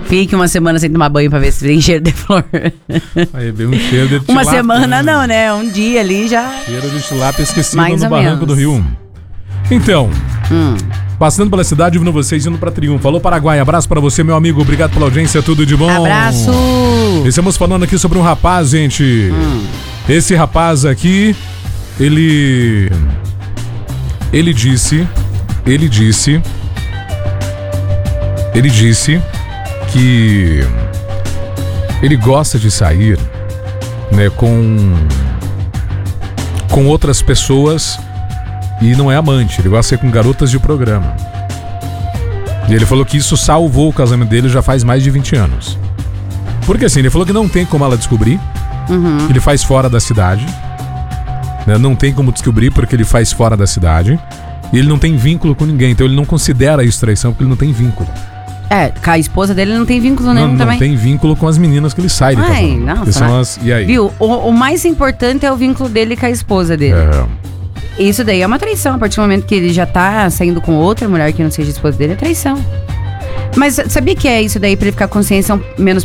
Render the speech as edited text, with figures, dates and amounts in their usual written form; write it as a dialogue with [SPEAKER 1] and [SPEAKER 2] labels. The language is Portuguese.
[SPEAKER 1] Fique uma semana sem tomar banho pra ver se tem cheiro de flor.
[SPEAKER 2] Aí veio um cheiro de tilápia.
[SPEAKER 1] Uma semana não, né? Um dia ali já.
[SPEAKER 2] Cheiro de tilápia esquecido
[SPEAKER 1] Mais
[SPEAKER 2] no
[SPEAKER 1] ou
[SPEAKER 2] barranco
[SPEAKER 1] menos.
[SPEAKER 2] do Rio. Então, passando pela cidade, ouvindo vocês, indo pra Triunfo. Alô, Paraguai, abraço pra você, meu amigo. Obrigado pela audiência, tudo de bom.
[SPEAKER 1] Abraço.
[SPEAKER 2] Estamos falando aqui sobre um rapaz, gente. Esse rapaz aqui, ele disse que ele gosta de sair, né, com outras pessoas e não é amante, ele gosta de sair com garotas de programa. E ele falou que isso salvou o casamento dele já faz mais de 20 anos. Porque assim, ele falou que não tem como ela descobrir, que ele faz fora da cidade, né, não tem como descobrir porque ele faz fora da cidade. E ele não tem vínculo com ninguém, então ele não considera isso traição porque ele não tem vínculo.
[SPEAKER 1] Com a esposa dele não tem vínculo nenhum
[SPEAKER 2] Não
[SPEAKER 1] também.
[SPEAKER 2] tem vínculo com as meninas que ele sai de casamento.
[SPEAKER 1] Nossa,
[SPEAKER 2] que são as, e aí?
[SPEAKER 1] Viu? O mais importante é o vínculo dele com a esposa dele. Isso daí é uma traição. A partir do momento que ele já tá saindo com outra mulher que não seja esposa dele, é traição. Mas sabia que é isso daí pra ele ficar com consciência menos